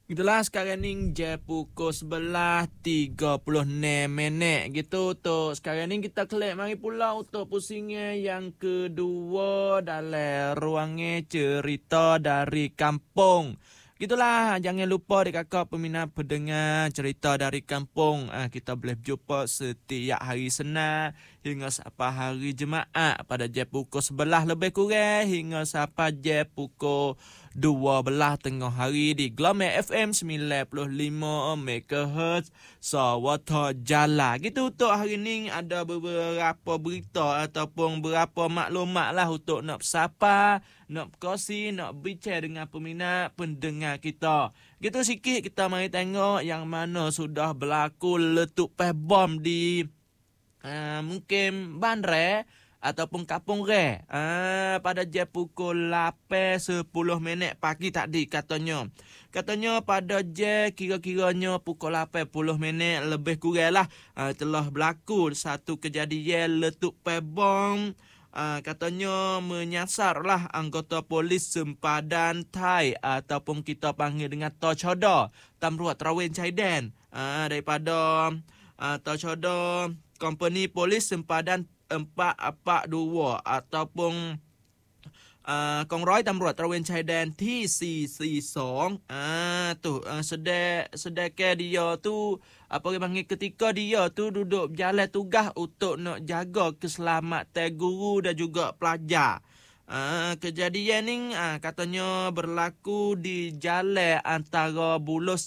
Itulah sekarang ni je pukul 11.36 gitu tu. Sekarang ni kita kelak mari pula untuk pusingnya yang kedua dalam ruangnya cerita dari kampung. Gitulah, jangan lupa kakak peminat pendengar cerita dari kampung. Kita boleh jumpa setiap hari Senin hingga sampai hari Jumaat pada jam pukul 11 lebih kurang hingga sampai jam pukul 12 tengah hari di Glomer FM 95 MHz Sawata Jala. Gitu untuk hari ni ada beberapa berita ataupun beberapa maklumat lah untuk nak bersapa, nak berkongsi, nak bincang dengan peminat pendengar kita. Gitu sikit kita mari tengok yang mana sudah berlaku letup bom di mungkin Bandar ataupun Kampung Re pada jam pukul 8.10 pagi tadi katanya. Katanya pada jam kira-kiranya pukul 8.10 lebih kurang lah telah berlaku satu kejadian letup bom. Katanya menyasarlah anggota polis sempadan Thai ataupun kita panggil dengan Tochoda, Tamruat Trawen Chaidan daripada Tochoda Company Polis Sempadan 442 ataupunกองร้อยตำรวจตระเวนชายแดนที่442 sedangkan dia tu apa dia panggil ketika dia tu duduk berjalan tugas untuk nak jaga keselamatan guru dan juga pelajar. Kejadian ni katanya berlaku di jalan antara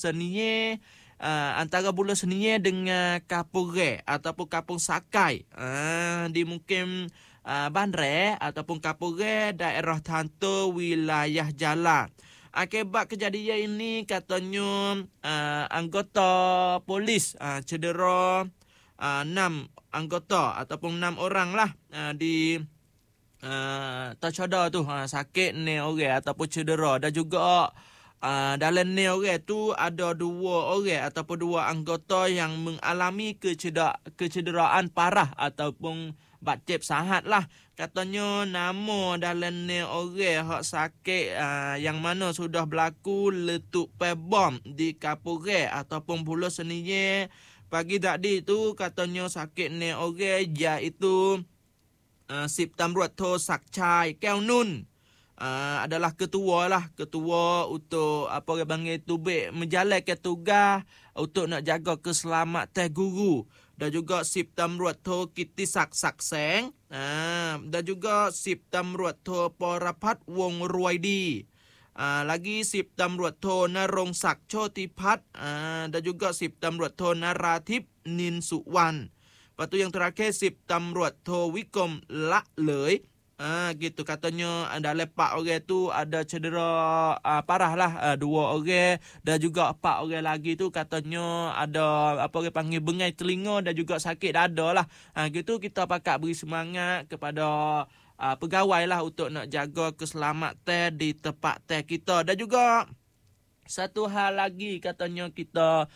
Bulos Seniye dengan Kampung Re ataupun Kampung Sakai di mungkin Bandar ataupun Kampung Re daerah Tanto wilayah Jalan. Akibat kejadian ini katanya anggota polis cedera 6 anggota ataupun 6 orang lah di Tochoda tu sakit ni orang ataupun cedera dan juga dalam ni orang tu ada 2 orang ataupun 2 anggota yang mengalami kecederaan parah ataupun batcep sahat lah. Katanya nama dalam ni orang hak sakit yang mana sudah berlaku letup bom di Kampung Re ataupun Pulau Seniye pagi tadi tu. Katanya sakit ni orang iaitu Sip Tamruat Tho Sakchai Keo Nun adalah ketua untuk apa orang panggil tubik menjalankan tugas untuk nak jaga keselamatan guru, dan juga Sip Tamruat Tho Kitisak Sakseng dan juga Sip Tamruat Tho Porapat Wong Ruwaidi, lagi Sip Tamruat Tho Narong Sak Chotipat dan juga Sip Tamruat Tho Naratip Nin Suwan. Lepas tu yang terakhir Sip Tamruat Tho Wikom Lak Lei. Gitu katanya dalam 4 orang tu ada cedera parah lah 2 orang dan juga 4 orang lagi tu katanya ada apa orang panggil bengai telinga dan juga sakit dada lah. Gitu kita pakat beri semangat kepada pegawai lah untuk nak jaga keselamatan di tempat teh kita. Dan juga satu hal lagi katanya kita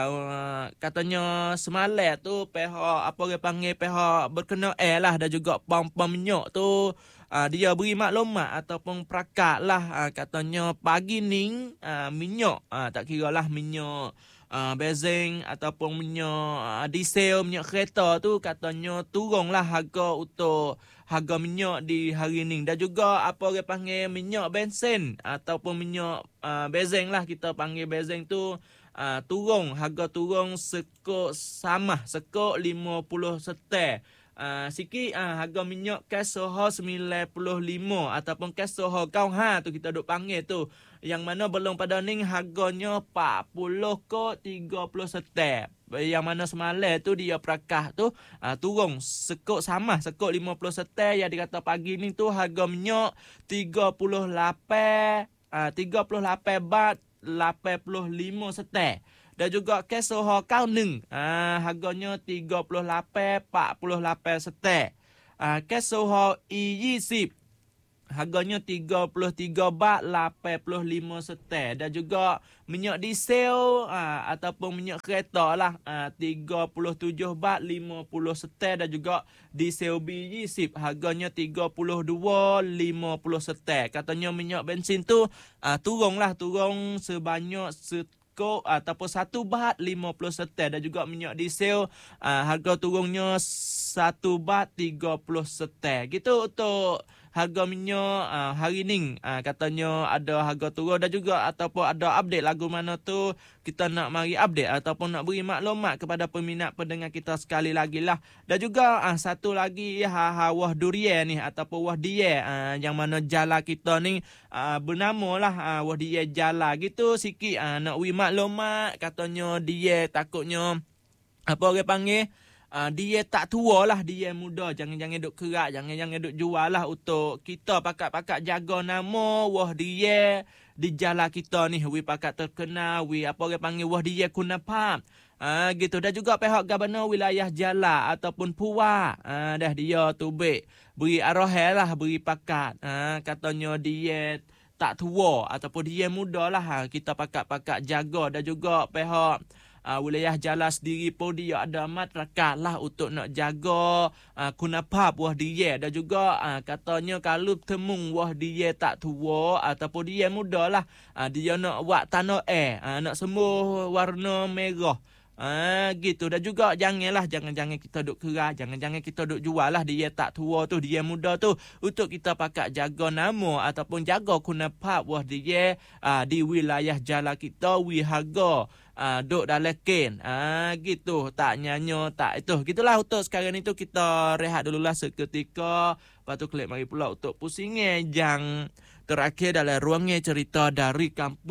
katanya semalam tu pihak apa orang panggil pihak berkenaan lah dan juga pom-pom minyak tu dia beri maklumat ataupun perakat lah katanya pagi ni minyak tak kira lah minyak benzin ataupun minyak diesel, minyak kereta tu katanya turunlah harga minyak di hari ni. Dan juga apa orang panggil minyak bensin ataupun minyak benzin lah kita panggil benzin tu harga turun sekok 50 sen. Sikit harga minyak kas Soho 95 ataupun kas Soho Kauha tu kita duk panggil tu, yang mana belum pada ni harganya 40 ke 30 sen. Yang mana semalam tu dia perakah tu turun sekok 50 sen. Yang dikata pagi ni tu harga minyak 38 baht 85 sen. Dan juga kes Soho Kau Neng harganya 38 48 sen. Kes Soho I20 harganya 33 baht 85 sen. Dan juga minyak diesel ataupun minyak kereta lah 37 baht 50 sen. Dan juga diesel B20 harganya 32 50 sen. Katanya minyak bensin tu turun sebanyak ataupun 1 baht 50 sen. Dan juga minyak diesel harga turunnya 1 baht 30 sen. Gitu untuk harga minyak hari ni. Katanya ada harga turun dan juga ataupun ada update lagu mana tu kita nak mari update ataupun nak beri maklumat kepada peminat pendengar kita sekali lagi lah. Dan juga satu lagi wah durian ni ataupun wah dia yang mana jala kita ni bernama lah wah dia jala gitu sikit nak beri maklumat. Katanya dia takutnya apa orang panggil dia tak tua lah, dia muda. Jangan-jangan duk kerak, jangan-jangan duk jual lah untuk kita pakat-pakat jaga nama wah dia di jala kita ni. We pakat terkenal, we apa orang panggil wah dia kunapap. Gitu. Dan juga pihak Gubernur wilayah Jala ataupun Puak dah dia tu beri arahan lah, beri pakat. Katanya dia tak tua ataupun dia muda lah. Kita pakat-pakat jaga. Dan juga pihak wilayah Jala sendiri pun dia ada masyarakat lah untuk nak jaga kunapap wah dia. Dan juga katanya kalau temung wah dia tak tua ataupun dia muda lah, dia nak buat tanah nak sembuh warna merah. Gitu. Dan juga jangan kita duk keras, jangan kita duk jual lah dia tak tua tu, dia muda tu, untuk kita pakat jaga nama ataupun jaga kunapap wah dia di wilayah Jala kita. We harga duk dalam ken. Gitu. Tak nyanyo tak itu. Gitulah untuk sekarang ni tu kita rehat dululah seketika. Lepas tu klik mari pula untuk pusingnya yang terakhir dalam ruangnya cerita dari kampung